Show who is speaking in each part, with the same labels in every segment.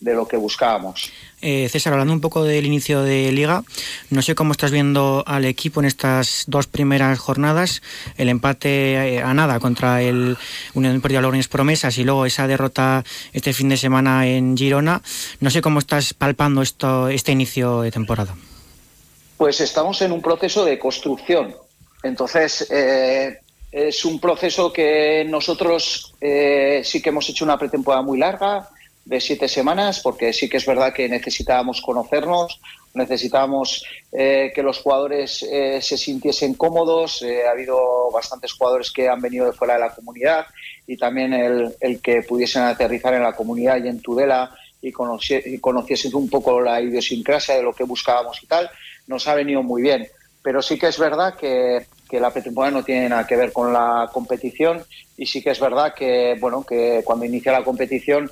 Speaker 1: lo que buscábamos.
Speaker 2: César, hablando un poco del inicio de Liga, no sé cómo estás viendo al equipo en estas 2 primeras jornadas, el empate a nada contra el Unión Deportiva Logroñés Promesas y luego esa derrota este fin de semana en Girona. No sé cómo estás palpando este inicio de temporada.
Speaker 1: Pues estamos en un proceso de construcción. Entonces, es un proceso que nosotros sí que hemos hecho una pretemporada muy larga, de 7 semanas, porque sí que es verdad que necesitábamos conocernos, necesitábamos que los jugadores se sintiesen cómodos. Ha habido bastantes jugadores que han venido de fuera de la comunidad y también el que pudiesen aterrizar en la comunidad y en Tudela y conociesen un poco la idiosincrasia de lo que buscábamos y tal, nos ha venido muy bien. Pero sí que es verdad que la pretemporada no tiene nada que ver con la competición y sí que es verdad que, bueno, que cuando inicia la competición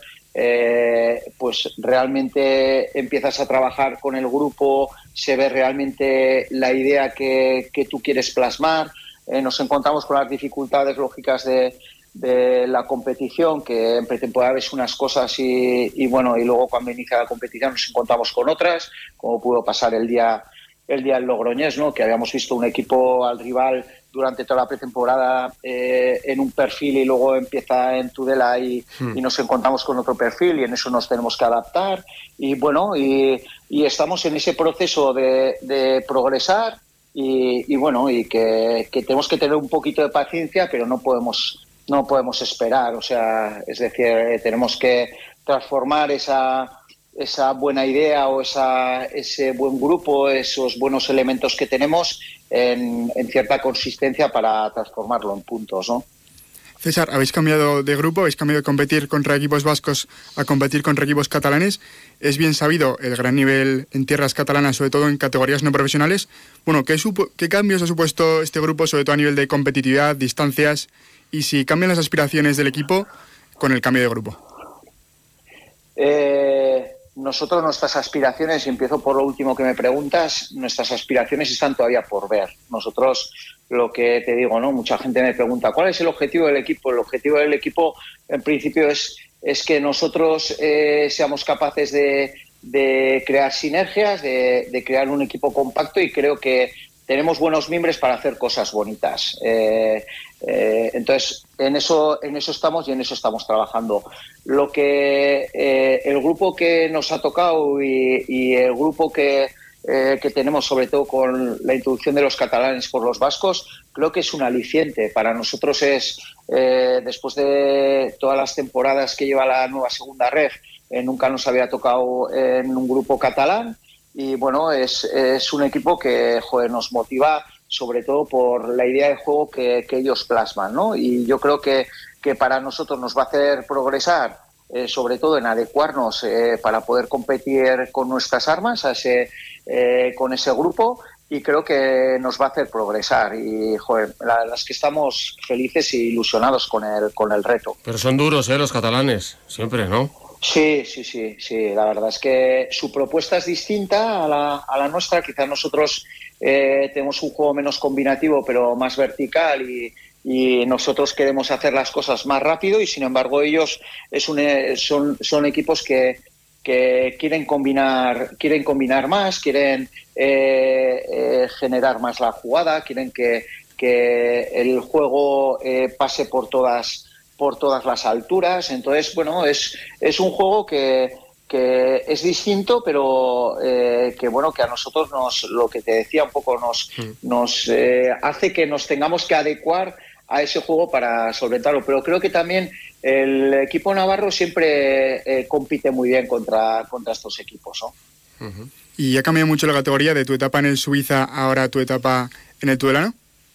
Speaker 1: pues realmente empiezas a trabajar con el grupo, se ve realmente la idea que tú quieres plasmar. Nos encontramos con las dificultades lógicas de la competición, que en pretemporada ves unas cosas y bueno, y luego cuando inicia la competición nos encontramos con otras, como pudo pasar el día del Logroñés, ¿no? Que habíamos visto un equipo al rival durante toda la pretemporada en un perfil y luego empieza en Tudela y nos encontramos con otro perfil y en eso nos tenemos que adaptar y bueno, y estamos en ese proceso de progresar y bueno, y que tenemos que tener un poquito de paciencia, pero no podemos esperar, o sea, es decir, tenemos que transformar esa buena idea o ese buen grupo, esos buenos elementos que tenemos en cierta consistencia para transformarlo en puntos, ¿no?
Speaker 3: César, habéis cambiado de grupo, habéis cambiado de competir contra equipos vascos a competir contra equipos catalanes. Es bien sabido el gran nivel en tierras catalanas, sobre todo en categorías no profesionales. Bueno, ¿qué cambios ha supuesto este grupo, sobre todo a nivel de competitividad, distancias, y si cambian las aspiraciones del equipo con el cambio de grupo?
Speaker 1: Nosotros, nuestras aspiraciones, y empiezo por lo último que me preguntas, nuestras aspiraciones están todavía por ver. Nosotros, lo que te digo, ¿no? Mucha gente me pregunta, ¿cuál es el objetivo del equipo? El objetivo del equipo, en principio, es que nosotros seamos capaces de crear sinergias, de crear un equipo compacto, y creo que tenemos buenos mimbres para hacer cosas bonitas. Entonces, en eso estamos y en eso estamos trabajando. Lo que el grupo que nos ha tocado y el grupo que tenemos, sobre todo con la introducción de los catalanes por los vascos, creo que es un aliciente. Para nosotros es, después de todas las temporadas que lleva la nueva segunda ref, nunca nos había tocado en un grupo catalán. Y bueno, es un equipo que, joder, nos motiva sobre todo por la idea de juego que ellos plasman, ¿no? Y yo creo que para nosotros nos va a hacer progresar, sobre todo en adecuarnos para poder competir con nuestras armas con ese grupo, y creo que nos va a hacer progresar. Y, joder, la verdad es que estamos felices e ilusionados con el reto.
Speaker 4: Pero son duros, los catalanes, siempre, ¿no?
Speaker 1: Sí. La verdad es que su propuesta es distinta a la nuestra. Quizás nosotros tenemos un juego menos combinativo, pero más vertical, y nosotros queremos hacer las cosas más rápido, y sin embargo ellos son equipos que quieren combinar más, quieren generar más la jugada, quieren que el juego pase por todas las alturas. Entonces, bueno, es un juego que es distinto, pero que bueno, que a nosotros lo que te decía un poco nos hace que nos tengamos que adecuar a ese juego para solventarlo. Pero creo que también el equipo navarro siempre compite muy bien contra estos equipos, ¿no?
Speaker 3: Uh-huh. ¿Y ha cambiado mucho la categoría de tu etapa en el Suiza ahora a tu etapa en el Tudelano?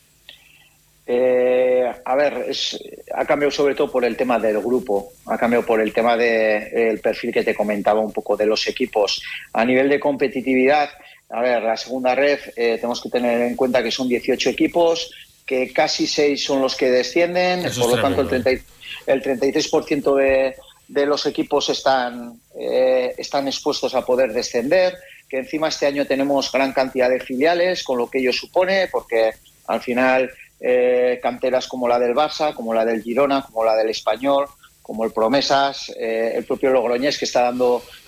Speaker 1: A ver, ha cambiado sobre todo por el tema del grupo, ha cambiado por el tema del perfil que te comentaba un poco de los equipos. A nivel de competitividad, a ver, la segunda ref tenemos que tener en cuenta que son 18 equipos, que casi 6 son los que descienden. Eso, por lo tanto el 33% de los equipos están expuestos a poder descender, que encima este año tenemos gran cantidad de filiales, con lo que ello supone, porque al final canteras como la del Barça, como la del Girona, como la del Español, como el Promesas, el propio Logroñés, que está dando